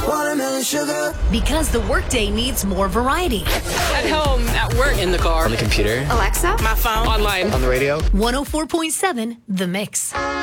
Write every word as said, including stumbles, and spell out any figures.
Watermelon sugar. Because the workday needs more variety. At home, at work, in the car, on the computer, Alexa, my phone, online, on the radio. one oh four point seven The Mix.